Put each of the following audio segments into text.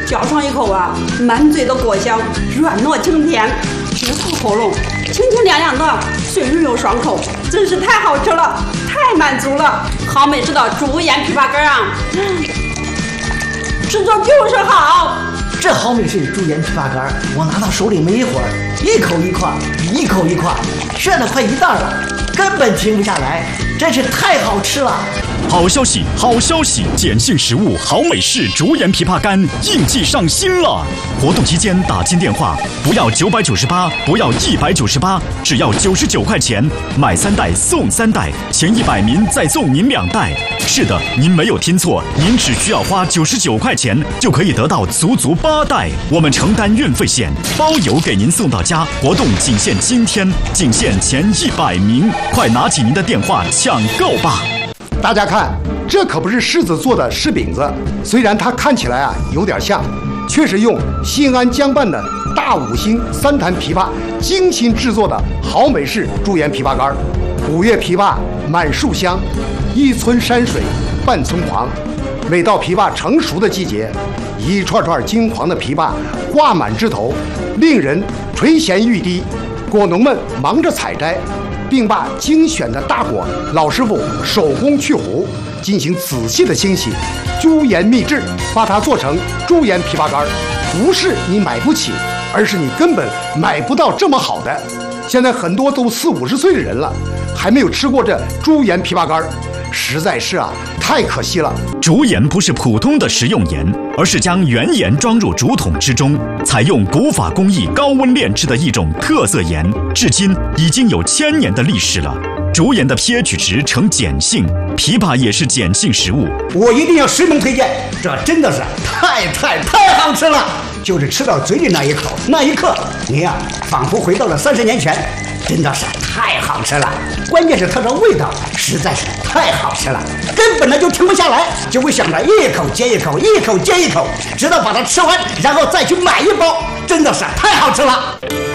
嚼上一口啊，满嘴的果香，软糯清甜，直刺喉咙，清清凉凉的，水润又爽口，真是太好吃了，太满足了。好美式的猪眼枇杷干啊，制作就是好。 这好美式猪眼枇杷干，我拿到手里没一会儿，一口一块，一口一块，炫得快一袋了，根本停不下来，真是太好吃了。 好消息，好消息！碱性食物好美式猪眼枇杷干应季上新了！活动期间打进电话，不要998，不要198，只要99块钱，买3袋送3袋，前100名再送您2袋。是的，您没有听错，您只需要花99块钱就可以得到足8袋。我们承担运费险，包邮给您送到家。活动仅限今天，仅限前100名，快拿起您的电话抢购吧！ 大家看，这可不是柿子做的柿饼子，虽然它看起来啊有点像，却是用新安江拌的大5星3坛枇杷精心制作的好美式猪眼枇杷干。5月枇杷满树香，一村山水半村黄。每到枇杷成熟的季节，一串串金黄的枇杷挂满枝头，令人垂涎欲滴。果农们忙着采摘，并把精选的大果老师傅手工去核，进行仔细的清洗，猪眼秘制，把它做成猪眼枇杷干。不是你买不起，而是你根本买不到这么好的。现在很多都40、50岁的人了，还没有吃过这猪眼枇杷干，实在是啊，太可惜了。 竹盐不是普通的食用盐，而是将原盐装入竹筒之中，采用古法工艺高温炼制的一种特色盐，至今已经有1000年的历史了。竹盐的 pH 值呈碱性，枇杷也是碱性食物。 我一定要实名推荐，这真的是太好吃了！就是吃到嘴里那一口，那一刻，你呀，仿佛回到了30年前，真的是太好吃了。关键是它的味道实在是太好吃了，根本就停不下来，就会想着一口接一口，一口接一口，直到把它吃完，然后再去买一包，真的是太好吃了。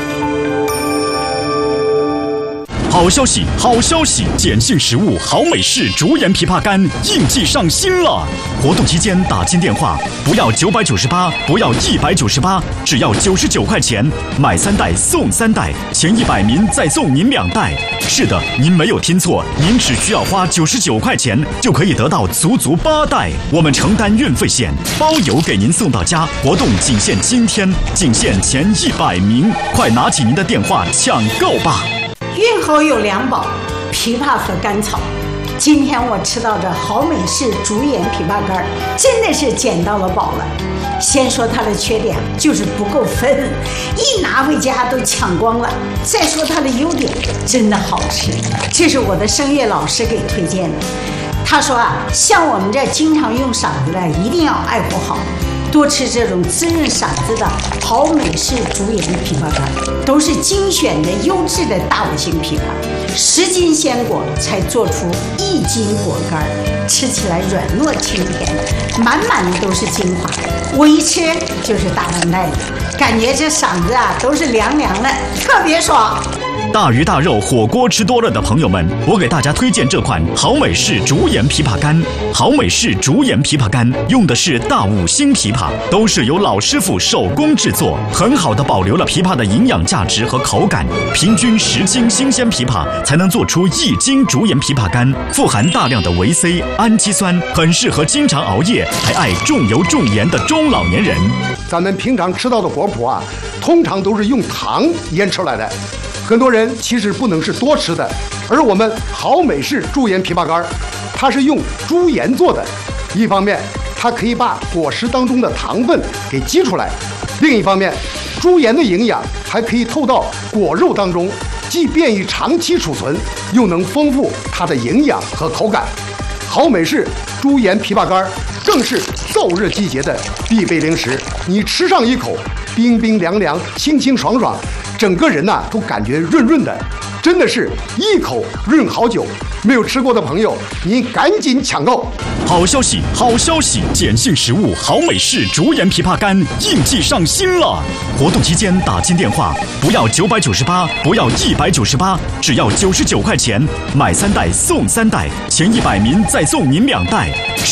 好消息，好消息！碱性食物好美式竹眼枇杷干应季上新了！活动期间打进电话，不要998，不要198，只要99块钱，买3袋送3袋，前100名再送您2袋。是的，您没有听错，您只需要花99块钱就可以得到足8袋。我们承担运费险，包邮给您送到家。活动仅限今天，仅限前100名，快拿起您的电话抢购吧！ 孕后有2宝，枇杷和甘草。今天我吃到这好美式竹眼枇杷干，真的是捡到了宝了。先说它的缺点，就是不够分，一拿回家都抢光了。再说它的优点，真的好吃。这是我的声乐老师给推荐的，他说啊，像我们这经常用嗓子的，一定要爱护好。多吃这种滋润嗓子的好美式竹眼枇杷干，都是精选的优质的大5星枇杷，10斤鲜果才做出1斤果干，吃起来软糯清甜，满满的都是精华。我一吃就是大半袋子，感觉这嗓子啊都是凉凉的，特别爽。 大鱼大肉火锅吃多了的朋友们，我给大家推荐这款好美式竹眼枇杷干。好美式竹眼枇杷干用的是大5星枇杷，都是由老师傅手工制作，很好的保留了枇杷的营养价值和口感。平均10斤新鲜枇杷才能做出1斤竹眼枇杷干，富含大量的维 C、氨基酸，很适合经常熬夜还爱重油重盐的中老年人。 咱们平常吃到的果脯啊，通常都是用糖腌出来的。很多人其实不能是多吃的，而我们好美式猪眼枇杷干，它是用猪盐做的。一方面，它可以把果实当中的糖分给激出来；另一方面，猪盐的营养还可以透到果肉当中，既便于长期储存，又能丰富它的营养和口感。好美式猪眼枇杷干更是燥热季节的必备零食，你吃上一口，冰冰凉凉，清清爽爽，整个人都感觉润润的，真的是一口润好久。没有吃过的朋友，您赶紧抢购！ 好消息，好消息！碱性食物好美式竹眼枇杷干应季上新了！活动期间打进电话，不要998，不要198，只要99块钱，买3袋送3袋，前100名再送您2袋。